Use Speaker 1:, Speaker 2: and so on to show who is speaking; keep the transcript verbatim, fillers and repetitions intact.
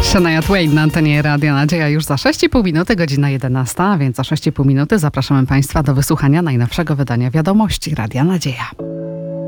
Speaker 1: Shania Twain na antenie Radia Nadzieja już za sześć i pół minuty, godzina jedenasta, więc za sześć i pół minuty zapraszamy Państwa do wysłuchania najnowszego wydania wiadomości Radia Nadzieja.